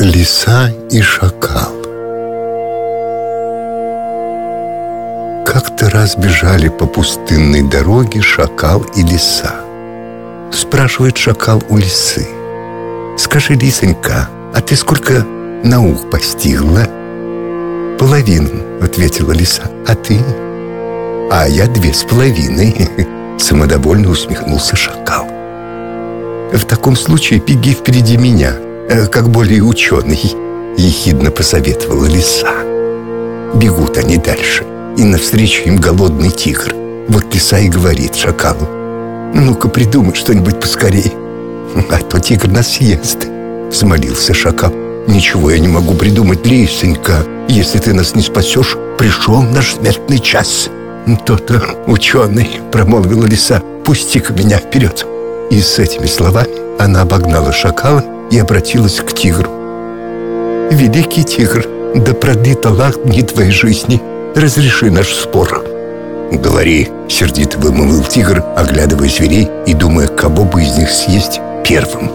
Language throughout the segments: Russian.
Лиса и шакал. Как-то раз бежали по пустынной дороге шакал и лиса. Спрашивает шакал у лисы: «Скажи, лисонька, а ты сколько наук постигла?» «Половину», — ответила лиса. «А ты?» «А я 2,5», — самодовольно усмехнулся шакал. «В таком случае беги впереди меня, как более ученый», — ехидно посоветовала лиса. Бегут они дальше, и навстречу им голодный тигр. Вот лиса и говорит шакалу: «Ну-ка, придумай что-нибудь поскорее, а то тигр нас съест», — взмолился шакал. «Ничего я не могу придумать, лисонька. Если ты нас не спасешь, пришел наш смертный час». «То-то, ученый», — промолвила лиса, — «пусти-ка меня вперед». И с этими словами она обогнала шакала и обратилась к тигру. «Великий тигр, да продлит Аллах дни твоей жизни, разреши наш спор». «Говори», — сердито вымолвил тигр, оглядывая зверей и думая, кого бы из них съесть первым.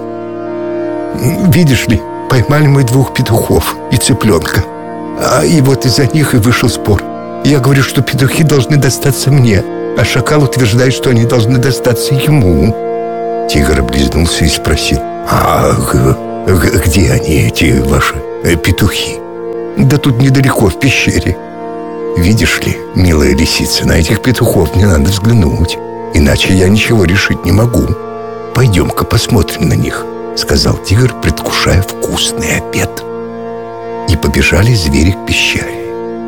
«Видишь ли, поймали мы 2 петухов и цыпленка, и вот из-за них и вышел спор. Я говорю, что петухи должны достаться мне, а шакал утверждает, что они должны достаться ему». Тигр облизнулся и спросил: «А где они, эти ваши петухи?» «Да тут недалеко, в пещере». «Видишь ли, милая лисица, на этих петухов мне надо взглянуть, иначе я ничего решить не могу. Пойдем-ка посмотрим на них», — сказал тигр, предвкушая вкусный обед. И побежали звери к пещере.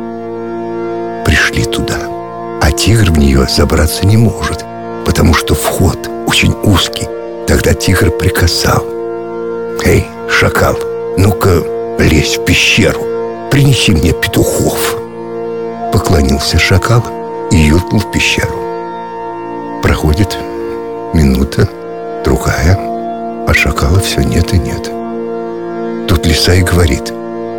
Пришли туда, а тигр в нее забраться не может, потому что вход очень узкий. Тогда тигр приказал: «Эй, шакал, ну-ка лезь в пещеру, принеси мне петухов». Поклонился шакал и юркнул в пещеру. Проходит минута, другая, а шакала все нет и нет. Тут лиса и говорит: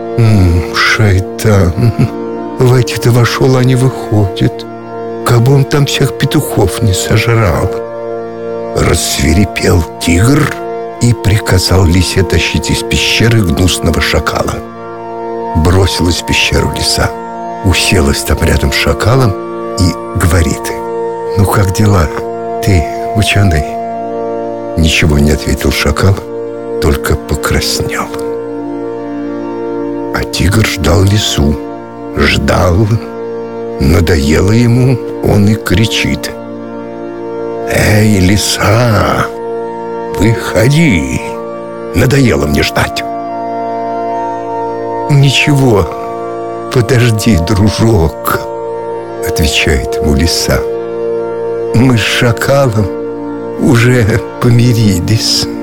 «Шайтан, в эти-то вошел, а не выходит. Как бы он там всех петухов не сожрал». Рассвирепел тигр и приказал лисе тащить из пещеры гнусного шакала. Бросилась в пещеру лиса, уселась там рядом с шакалом и говорит: «Ну как дела, ты, ученый?» Ничего не ответил шакал, только покраснел. А тигр ждал лису. Ждал. Надоело ему, он и кричит: «Эй, лиса, выходи! Надоело мне ждать!» «Ничего, подожди, дружок», — отвечает ему лиса. «Мы с шакалом уже помирились».